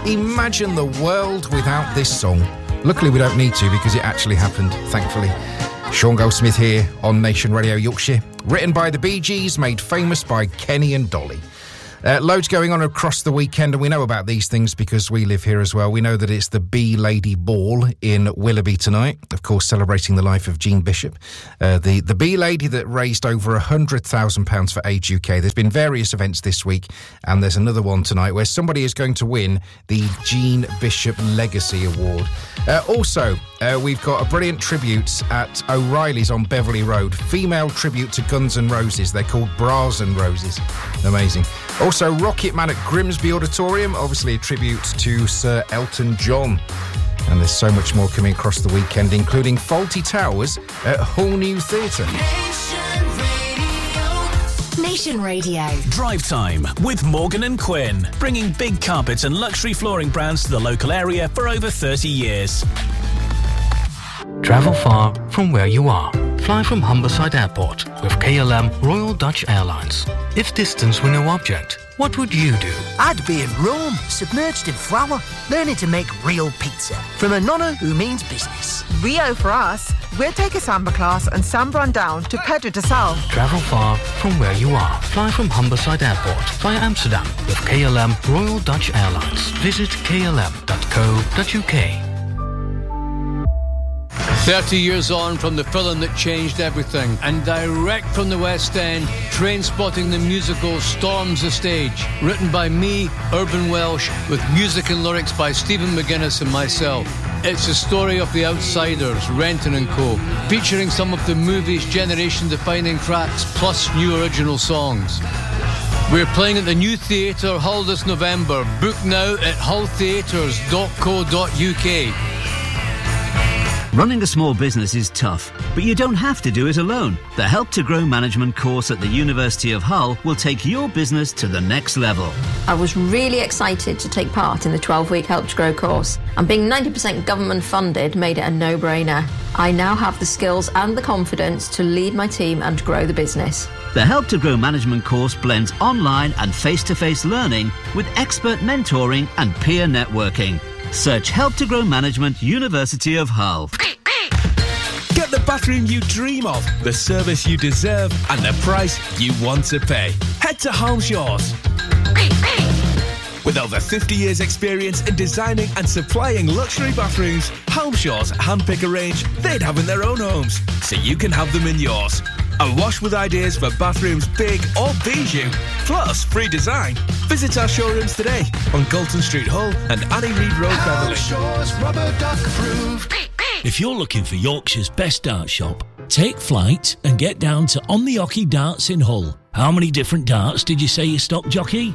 imagine the world without this song. Luckily, we don't need to because it actually happened, thankfully. Sean Goldsmith here on Nation Radio Yorkshire. Written by the Bee Gees, made famous by Kenny and Dolly. Loads going on across the weekend, and we know about these things because we live here as well. We know that it's the Bee Lady Ball in Willoughby tonight, of course celebrating the life of Jean Bishop, the Bee Lady that raised over £100,000 for AIDS UK. There's been various events this week, and there's another one tonight where somebody is going to win the Jean Bishop Legacy Award. Also, we've got a brilliant tribute at O'Reilly's on Beverley Road, female tribute to Guns N' Roses. They're called Bras and Roses. Amazing. Also, Rocket Man at Grimsby Auditorium, obviously a tribute to Sir Elton John. And there's so much more coming across the weekend, including Fawlty Towers at Hull New Theatre. Nation Radio. Drive Time with Morgan & Quinn, bringing big carpets and luxury flooring brands to the local area for over 30 years. Travel far from where you are. Fly from Humberside Airport with KLM Royal Dutch Airlines. If distance were no object, what would you do? I'd be in Rome, submerged in flour, learning to make real pizza from a nonna who means business. Rio for us. We'll take a samba class and samba on down to Pedro de Sal. Travel far from where you are. Fly from Humberside Airport via Amsterdam with KLM Royal Dutch Airlines. Visit klm.co.uk. 30 years on from the film that changed everything, and direct from the West End, Trainspotting the musical storms the stage. Written by me, Urban Welsh, with music and lyrics by Stephen McGuinness and myself. It's the story of The Outsiders, Renton and Co., featuring some of the movie's generation-defining tracks, plus new original songs. We're playing at the New Theatre, Hull this November. Book now at hulltheatres.co.uk. Running a small business is tough, but you don't have to do it alone. The Help to Grow Management course at the University of Hull will take your business to the next level. I was really excited to take part in the 12-week Help to Grow course, and being 90% government funded made it a no-brainer. I now have the skills and the confidence to lead my team and grow the business. The Help to Grow Management course blends online and face-to-face learning with expert mentoring and peer networking. Search Help to Grow Management, University of Hull. Get the bathroom you dream of, the service you deserve, and the price you want to pay. Head to Halmshaws. With over 50 years' experience in designing and supplying luxury bathrooms, Halmshaws handpick a range they'd have in their own homes, so you can have them in yours. Awash with ideas for bathrooms big or bijou, plus free design. Visit our showrooms today on Galton Street, Hull and Annie Reid Road, Beverley. Rubber duck approved. If you're looking for Yorkshire's best dart shop, take flight and get down to On the Ocky Darts in Hull. How many different darts did you say you stock, jockey?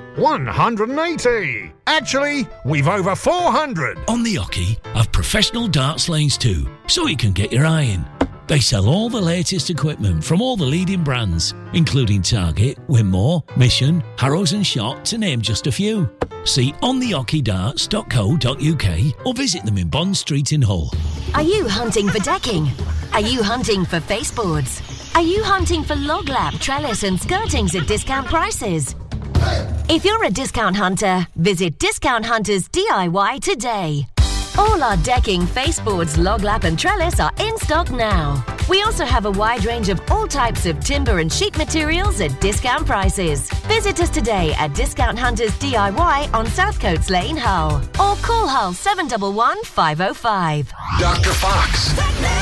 180! Actually, we've over 400! On the Ocky have professional darts lanes too, so you can get your eye in. They sell all the latest equipment from all the leading brands, including Target, Winmore, Mission, Harrows and Shot, to name just a few. See ontheockeydarts.co.uk or visit them in Bond Street in Hull. Are you hunting for decking? Are you hunting for baseboards? Are you hunting for log lap, trellis and skirtings at discount prices? If you're a discount hunter, visit Discount Hunters DIY today. All our decking, faceboards, log lap and trellis are in stock now. We also have a wide range of all types of timber and sheet materials at discount prices. Visit us today at Discount Hunters DIY on Southcoats Lane, Hull. Or call Hull 711 505. Dr. Fox.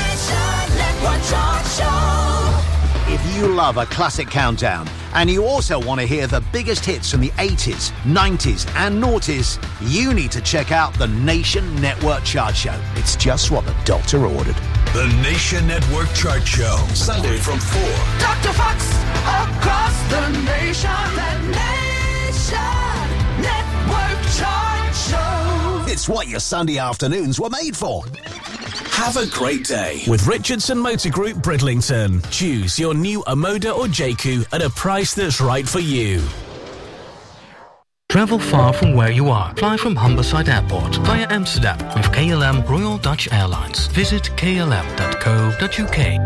If you love a classic countdown and you also want to hear the biggest hits from the 80s, 90s and noughties, you need to check out the Nation Network Chart Show. It's just what the doctor ordered. The Nation Network Chart Show, Sunday from 4. Dr. Fox, across the nation, the Nation Network Chart Show. It's what your Sunday afternoons were made for. Have a great day with Richardson Motor Group Bridlington. Choose your new Omoda or Jayco at a price that's right for you. Travel far from where you are. Fly from Humberside Airport via Amsterdam with KLM Royal Dutch Airlines. Visit klm.co.uk.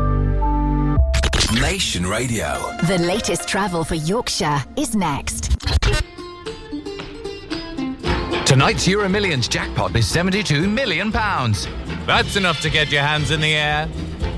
Nation Radio. The latest travel for Yorkshire is next. Tonight's Euro Millions jackpot is £72 million. That's enough to get your hands in the air.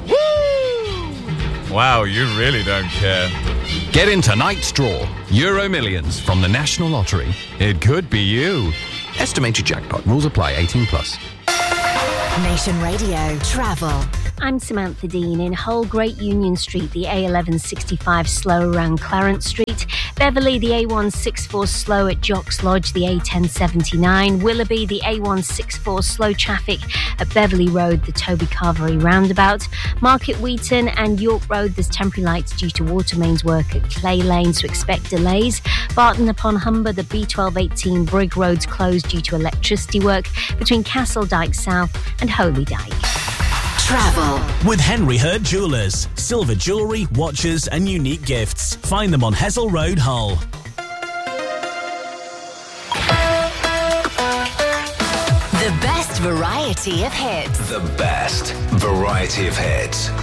Woo! Wow, you really don't care. Get in tonight's draw. Euro Millions from the National Lottery. It could be you. Estimated jackpot. Rules apply. 18+. Nation Radio Travel. I'm Samantha Dean in Hull, Great Union Street, the A1165 slow around Clarence Street, Beverley, the A164 slow at Jocks Lodge, the A1079, Willoughby, the A164 slow traffic at Beverley Road, the Toby Carvery roundabout, Market Wheaton and York Road, there's temporary lights due to water mains work at Clay Lane, so expect delays. Barton upon Humber, the B1218 Brigg Road's closed due to electricity work between Castle Dyke South and Holy Dyke. Travel with Henry Hurd Jewellers. Silver jewellery, watches and unique gifts. Find them on Hessel Road, Hull. The best variety of hits. The best variety of hits.